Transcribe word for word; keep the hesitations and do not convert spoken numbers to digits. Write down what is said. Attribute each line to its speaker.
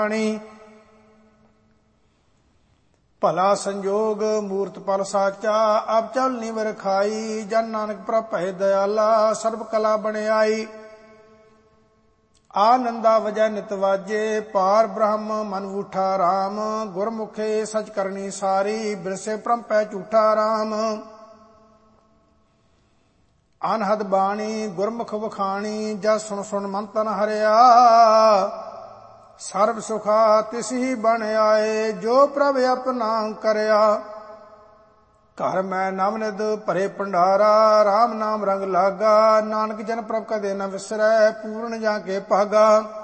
Speaker 1: ਭਲਾ ਸੰਜੋਗ ਮੂਰਤ ਪਲ ਸਾਚਾ, ਅਬ ਚਲ ਨਿਵਰ ਖਾਈ। ਜਨ ਨਾਨਕ ਪ੍ਰਭ ਭੈ ਦਇਆਲਾ, ਸਰਬ ਕਲਾ ਬਣਾਈ। ਆਨੰਦਾ ਵਜੈ ਨਿਤ ਵਾਜੇ, ਪਾਰ ਬ੍ਰਹਮ ਮਨ ਊਠਾ ਰਾਮ। ਗੁਰਮੁਖੇ ਸਚ ਕਰਨੀ ਸਾਰੀ, ਬਿਰਸੇ ਭ੍ਰਮ ਪੈ ਝੂਠਾ ਰਾਮ। ਅਨਹਦ ਬਾਣੀ ਗੁਰਮੁਖ ਵਖਾਣੀ, ਜਸ ਸੁਣ ਸੁਣ ਮਨ ਤਨ ਹਰਿਆ। ਸਰਬ ਸੁਖਾ ਤਿਸੀ ਬਣ ਆਏ, ਜੋ ਪ੍ਰਭ ਆਪਣਾ ਕਰਿਆ। ਘਰ ਮੈਂ ਨਵਨਿਧ ਭਰੇ ਭੰਡਾਰਾ, ਰਾਮ ਨਾਮ ਰੰਗ ਲਾਗਾ। ਨਾਨਕ ਜਨ ਪ੍ਰਭ ਕਦੇ ਨ ਵਿਸਰੈ, ਪੂਰਨ ਜਾਂ ਕੇ ਭਾਗਾ।